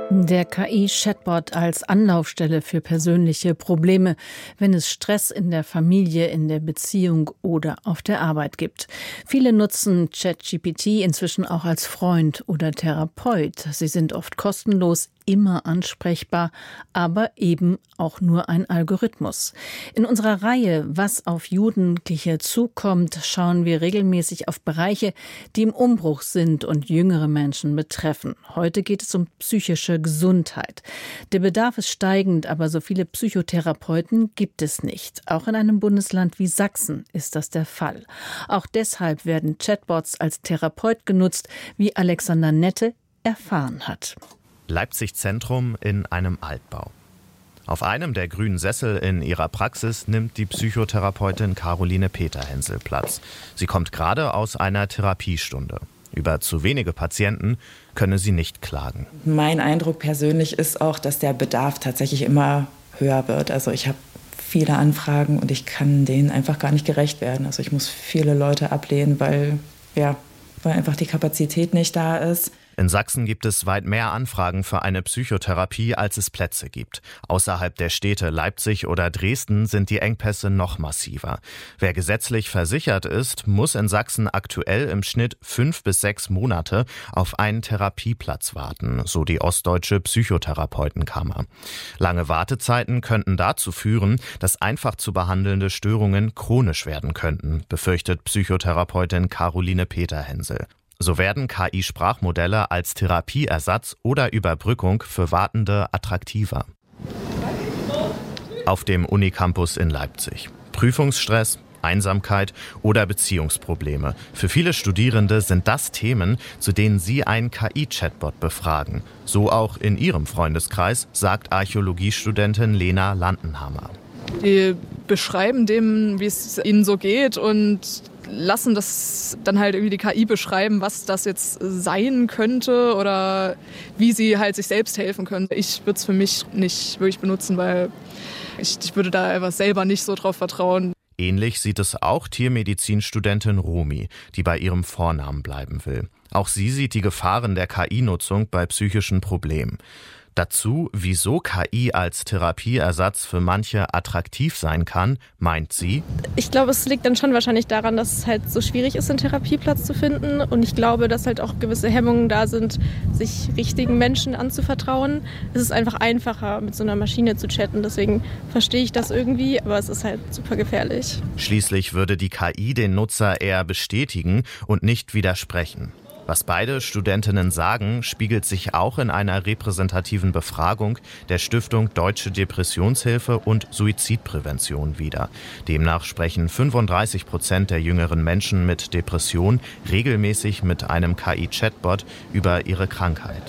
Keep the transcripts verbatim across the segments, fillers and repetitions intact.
Der K I-Chatbot als Anlaufstelle für persönliche Probleme, wenn es Stress in der Familie, in der Beziehung oder auf der Arbeit gibt. Viele nutzen ChatGPT inzwischen auch als Freund oder Therapeut. Sie sind oft kostenlos, immer ansprechbar, aber eben auch nur ein Algorithmus. In unserer Reihe Was auf Jugendliche zukommt, schauen wir regelmäßig auf Bereiche, die im Umbruch sind und jüngere Menschen betreffen. Heute geht es um psychische Gesundheit. Der Bedarf ist steigend, aber so viele Psychotherapeuten gibt es nicht. Auch in einem Bundesland wie Sachsen ist das der Fall. Auch deshalb werden Chatbots als Therapeut genutzt, wie Alexander Nette erfahren hat. Leipzig Zentrum in einem Altbau. Auf einem der grünen Sessel in ihrer Praxis nimmt die Psychotherapeutin Caroline Peterhensel Platz. Sie kommt gerade aus einer Therapiestunde. Über zu wenige Patienten könne sie nicht klagen. Mein Eindruck persönlich ist auch, dass der Bedarf tatsächlich immer höher wird. Also ich habe viele Anfragen und ich kann denen einfach gar nicht gerecht werden. Also ich muss viele Leute ablehnen, weil, ja, weil einfach die Kapazität nicht da ist. In Sachsen gibt es weit mehr Anfragen für eine Psychotherapie, als es Plätze gibt. Außerhalb der Städte Leipzig oder Dresden sind die Engpässe noch massiver. Wer gesetzlich versichert ist, muss in Sachsen aktuell im Schnitt fünf bis sechs Monate auf einen Therapieplatz warten, so die Ostdeutsche Psychotherapeutenkammer. Lange Wartezeiten könnten dazu führen, dass einfach zu behandelnde Störungen chronisch werden könnten, befürchtet Psychotherapeutin Caroline Peterhensel. So werden K I-Sprachmodelle als Therapieersatz oder Überbrückung für Wartende attraktiver. Auf dem Unicampus in Leipzig. Prüfungsstress, Einsamkeit oder Beziehungsprobleme. Für viele Studierende sind das Themen, zu denen sie einen K I-Chatbot befragen. So auch in ihrem Freundeskreis, sagt Archäologiestudentin Lena Landenhammer. Die beschreiben dem, wie es ihnen so geht und lassen das dann halt irgendwie die K I beschreiben, was das jetzt sein könnte oder wie sie halt sich selbst helfen können. Ich würde es für mich nicht wirklich benutzen, weil ich, ich würde da einfach selber nicht so drauf vertrauen. Ähnlich sieht es auch Tiermedizinstudentin Romi, die bei ihrem Vornamen bleiben will. Auch sie sieht die Gefahren der K I-Nutzung bei psychischen Problemen. Dazu, wieso K I als Therapieersatz für manche attraktiv sein kann, meint sie: Ich glaube, es liegt dann schon wahrscheinlich daran, dass es halt so schwierig ist, einen Therapieplatz zu finden. Und ich glaube, dass halt auch gewisse Hemmungen da sind, sich richtigen Menschen anzuvertrauen. Es ist einfach einfacher, mit so einer Maschine zu chatten. Deswegen verstehe ich das irgendwie, aber es ist halt super gefährlich. Schließlich würde die K I den Nutzer eher bestätigen und nicht widersprechen. Was beide Studentinnen sagen, spiegelt sich auch in einer repräsentativen Befragung der Stiftung Deutsche Depressionshilfe und Suizidprävention wider. Demnach sprechen fünfunddreißig Prozent der jüngeren Menschen mit Depression regelmäßig mit einem K I-Chatbot über ihre Krankheit.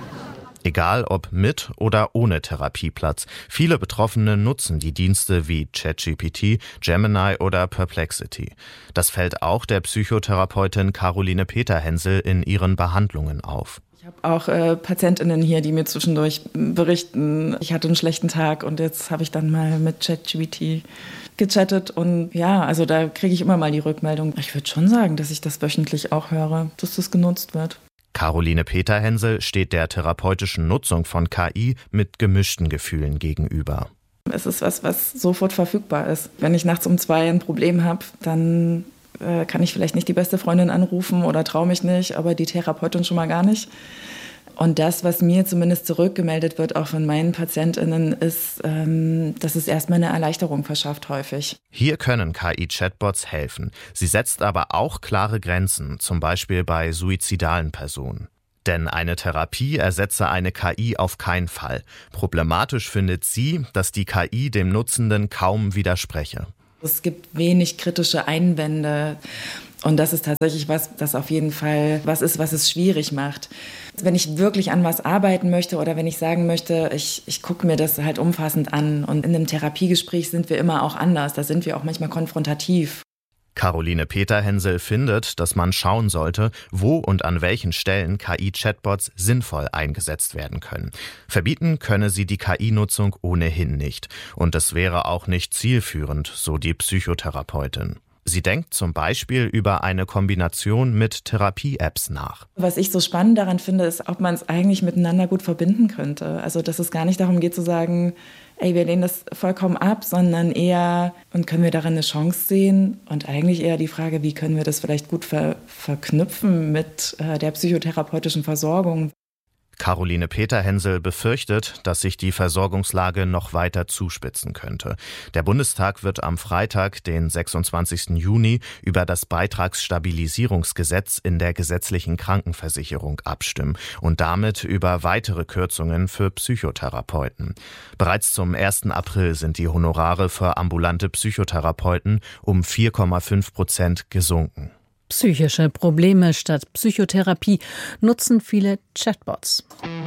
Egal ob mit oder ohne Therapieplatz. Viele Betroffene nutzen die Dienste wie ChatGPT, Gemini oder Perplexity. Das fällt auch der Psychotherapeutin Caroline Peterhensel in ihren Behandlungen auf. Ich habe auch äh, PatientInnen hier, die mir zwischendurch berichten, ich hatte einen schlechten Tag und jetzt habe ich dann mal mit ChatGPT gechattet. Und ja, also da kriege ich immer mal die Rückmeldung. Ich würde schon sagen, dass ich das wöchentlich auch höre, dass das genutzt wird. Caroline Peterhensel steht der therapeutischen Nutzung von K I mit gemischten Gefühlen gegenüber. Es ist was, was sofort verfügbar ist. Wenn ich nachts um zwei ein Problem habe, dann äh, kann ich vielleicht nicht die beste Freundin anrufen oder traue mich nicht, aber die Therapeutin schon mal gar nicht. Und das, was mir zumindest zurückgemeldet wird, auch von meinen PatientInnen, ist, ähm, dass es erstmal eine Erleichterung verschafft häufig. Hier können K I-Chatbots helfen. Sie setzt aber auch klare Grenzen, zum Beispiel bei suizidalen Personen. Denn eine Therapie ersetze eine K I auf keinen Fall. Problematisch findet sie, dass die K I dem Nutzenden kaum widerspreche. Es gibt wenig kritische Einwände. Und das ist tatsächlich was, das auf jeden Fall was ist, was es schwierig macht. Wenn ich wirklich an was arbeiten möchte oder wenn ich sagen möchte, ich, ich gucke mir das halt umfassend an. Und in einem Therapiegespräch sind wir immer auch anders. Da sind wir auch manchmal konfrontativ. Caroline Peterhensel findet, dass man schauen sollte, wo und an welchen Stellen K I-Chatbots sinnvoll eingesetzt werden können. Verbieten könne sie die K I-Nutzung ohnehin nicht. Und es wäre auch nicht zielführend, so die Psychotherapeutin. Sie denkt zum Beispiel über eine Kombination mit Therapie-Apps nach. Was ich so spannend daran finde, ist, ob man es eigentlich miteinander gut verbinden könnte. Also dass es gar nicht darum geht zu sagen, ey, wir lehnen das vollkommen ab, sondern eher, und können wir darin eine Chance sehen? Und eigentlich eher die Frage, wie können wir das vielleicht gut ver- verknüpfen mit äh, der psychotherapeutischen Versorgung? Caroline Peterhensel befürchtet, dass sich die Versorgungslage noch weiter zuspitzen könnte. Der Bundestag wird am Freitag, den sechsundzwanzigsten Juni, über das Beitragsstabilisierungsgesetz in der gesetzlichen Krankenversicherung abstimmen und damit über weitere Kürzungen für Psychotherapeuten. Bereits zum ersten April sind die Honorare für ambulante Psychotherapeuten um vier Komma fünf Prozent gesunken. Psychische Probleme statt Psychotherapie nutzen viele Chatbots.